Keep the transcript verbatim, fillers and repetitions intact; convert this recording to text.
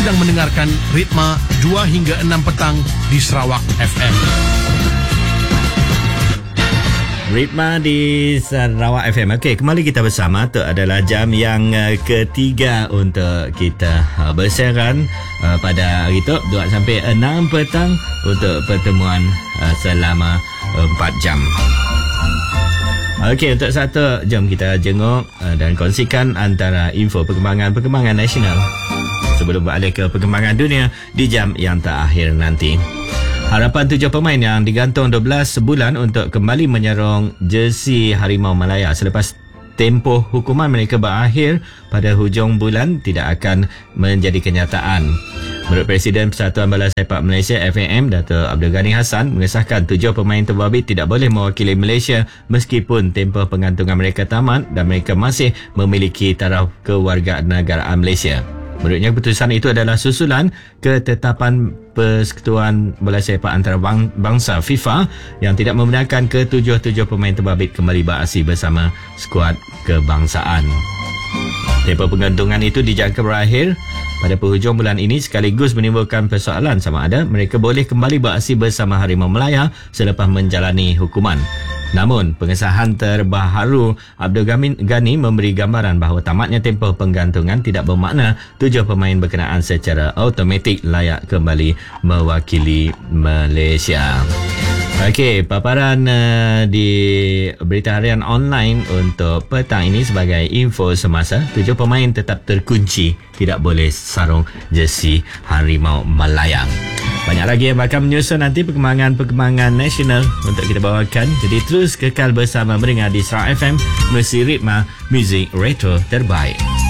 sedang mendengarkan Ritma dua hingga enam petang di Sarawak F M. Ritma di Sarawak F M. Okey, kembali kita bersama. Itu adalah jam yang uh, ketiga untuk kita uh, bersiaran uh, pada hari itu dua sampai enam petang untuk pertemuan uh, selama empat jam. Okey, untuk satu jam kita jenguk uh, dan kongsikan antara info perkembangan-perkembangan nasional sebelum beralih ke perkembangan dunia di jam yang terakhir nanti. Harapan tujuh pemain yang digantung dua belas bulan untuk kembali menyerong jersey Harimau Malaya selepas tempoh hukuman mereka berakhir pada hujung bulan tidak akan menjadi kenyataan. Menurut Presiden Persatuan Bola Sepak Malaysia F A M, Dato' Abdul Ghani Hassan mengesahkan tujuh pemain terbabit tidak boleh mewakili Malaysia meskipun tempoh pengantungan mereka tamat dan mereka masih memiliki taraf kewarganegaraan Malaysia. Menurutnya, keputusan itu adalah susulan ketetapan Persekutuan Bola Sepak Antarabangsa FIFA yang tidak membenarkan ketujuh-tujuh pemain terbabit kembali beraksi bersama skuad kebangsaan. Tempoh penggantungan itu dijangka berakhir pada penghujung bulan ini sekaligus menimbulkan persoalan sama ada mereka boleh kembali beraksi bersama Harimau Malaya selepas menjalani hukuman. Namun, pengesahan terbaharu Abdul Ghani memberi gambaran bahawa tamatnya tempoh penggantungan tidak bermakna tujuh pemain berkenaan secara automatik layak kembali mewakili Malaysia. Okey, paparan uh, di berita harian online untuk petang ini sebagai info semasa, tujuh pemain tetap terkunci tidak boleh sarung jersey Harimau Malayang. Banyak lagi yang bakal menyusun nanti perkembangan-perkembangan nasional untuk kita bawakan. Jadi terus kekal bersama mendengar di Sarawak F M, Mesin Ritma, muzik retro terbaik.